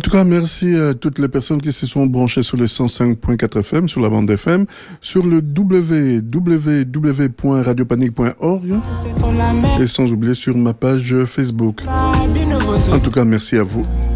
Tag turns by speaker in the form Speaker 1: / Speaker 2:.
Speaker 1: tout cas, merci à toutes les personnes qui se sont branchées sur le 105.4 FM, sur la bande FM, sur le www.radiopanique.org et sans oublier sur ma page Facebook. En tout cas, merci à vous.